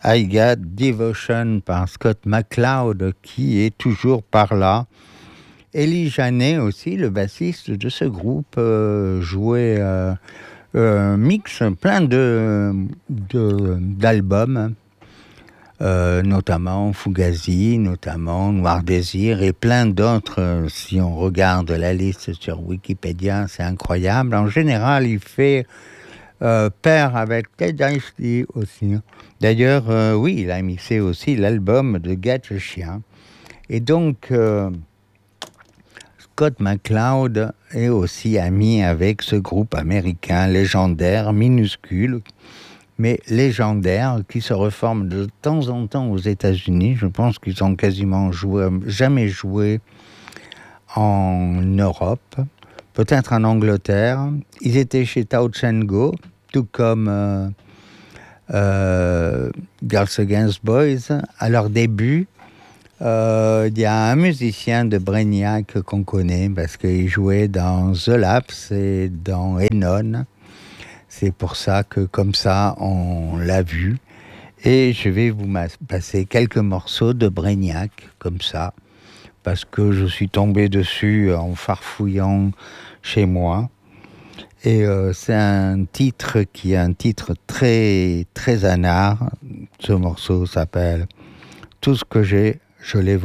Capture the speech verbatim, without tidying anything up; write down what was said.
I Got Devotion par Scott McCloud qui est toujours par là. Elie Janet aussi, le bassiste de ce groupe, euh, jouait euh, euh, mix plein de, de, d'albums, euh, notamment Fugazi, notamment Noir Désir et plein d'autres. Si on regarde la liste sur Wikipédia, c'est incroyable. En général, il fait euh, pair avec Ted Ice T aussi. D'ailleurs, euh, oui, il a mixé aussi l'album de Get le Chien. Et donc, euh, Scott McCloud est aussi ami avec ce groupe américain légendaire, minuscule, mais légendaire, qui se reforme de temps en temps aux États-Unis. Je pense qu'ils ont quasiment joué, jamais joué en Europe, peut-être en Angleterre. Ils étaient chez Touch and Go, tout comme euh, euh, Girls Against Boys. À leur début, il euh, y a un musicien de Brainiac qu'on connaît parce qu'il jouait dans The Laps et dans Enon. C'est pour ça que comme ça, on l'a vu. Et je vais vous passer quelques morceaux de Brainiac, comme ça, parce que je suis tombé dessus en farfouillant chez moi. Et euh, c'est un titre qui est un titre très, très anard. Ce morceau s'appelle « Tout ce que j'ai, je l'ai volé ».